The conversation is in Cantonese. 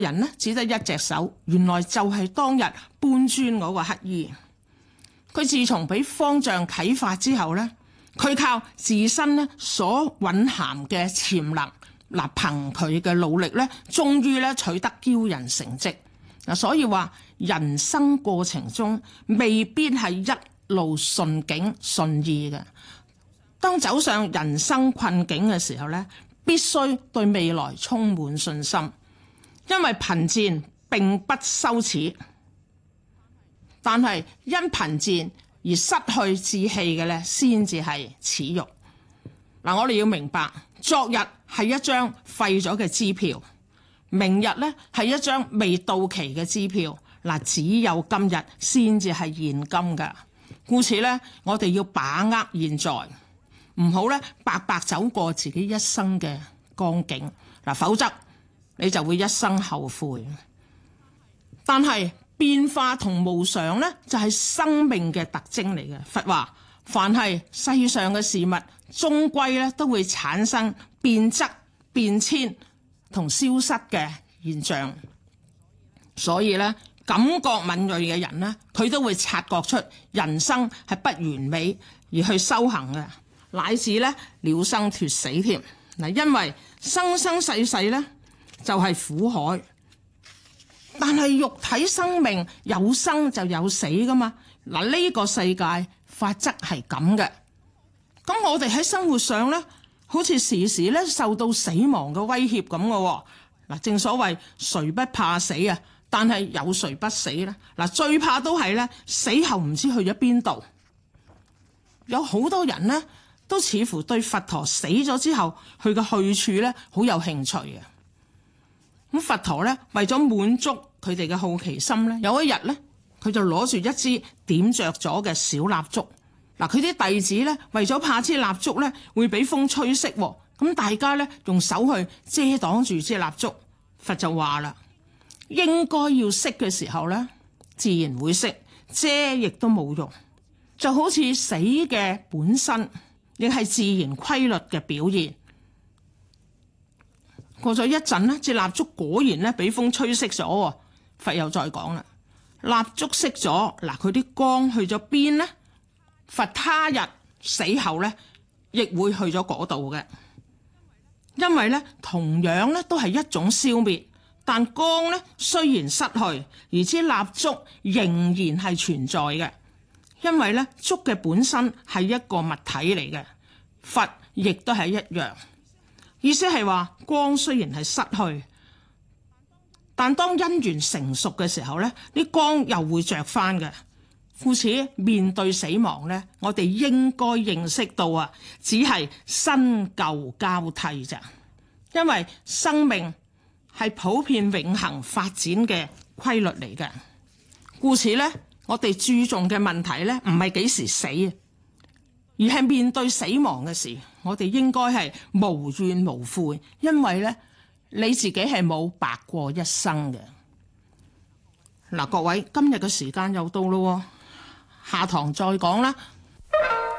人呢只得一隻手，原來就係當日搬磚嗰個乞兒。佢自從俾方丈啟發之後呢，佢靠自身呢所蘊含嘅潛能，嗱，憑佢嘅努力呢，終於呢取得驕人成績。嗱，所以話人生過程中未必係一路順境順意嘅。當走上人生困境嘅時候呢，必須對未來充滿信心，因為貧賤並不羞恥，但係因貧賤而失去志氣嘅呢，先至係恥辱。嗱，我哋要明白，昨日係一張廢咗嘅支票，明日呢係一張未到期嘅支票。嗱，只有今日先至係現金噶，故此呢，我哋要把握現在，唔好咧白白走過自己一生嘅光景，嗱，否則你就會一生後悔。但係變化同無常咧，就係生命嘅特徵嚟嘅。佛話，凡係世上嘅事物，終歸咧都會產生變質、變遷同消失嘅現象。所以咧，感覺敏銳嘅人咧，佢都會察覺出人生係不完美而去修行嘅。乃至咧了生脫死添嗱，因為生生世世咧就係苦海，但係肉體生命有生就有死噶嘛。嗱，呢個世界法則係咁嘅。咁我哋喺生活上咧，好似時時咧受到死亡嘅威脅咁嘅。嗱，正所謂誰不怕死啊？但係有誰不死咧？嗱，最怕都係咧死後唔知去咗邊度。有好多人咧，都似乎對佛陀死咗之後佢嘅去處咧好有興趣嘅。咁佛陀咧為咗滿足佢哋嘅好奇心咧，有一日咧佢就攞住一支點着咗嘅小蠟燭。嗱，佢啲弟子咧為咗怕支蠟燭咧會俾風吹熄，咁大家咧用手去遮擋住支蠟燭。佛就話啦，應該要熄嘅時候咧，自然會熄，遮亦都冇用，就好似死嘅本身亦係自然規律嘅表現。過咗一陣呢，支蠟燭果然咧俾風吹熄咗。佛又再講啦，蠟燭熄咗，嗱，佢啲光去咗邊呢？佛他日死後咧，亦會去咗嗰度嘅。因為咧同樣咧都係一種消滅，但光咧雖然失去，而支蠟燭仍然係存在嘅。因為咧燭嘅本身係一個物體嚟嘅，佛亦都係一樣。意思係話光雖然係失去，但當因緣成熟嘅時候咧，啲光又會着翻嘅。故此面對死亡咧，我哋應該認識到啊，只係新舊交替咋。因為生命係普遍永恆發展嘅規律嚟嘅。故此咧，我哋注重嘅問題咧，唔係幾時死啊，而係面對死亡嘅時，我哋應該係無怨無悔，因為咧你自己係冇白過一生嘅。嗱，各位，今日嘅時間又到咯，下堂再講啦。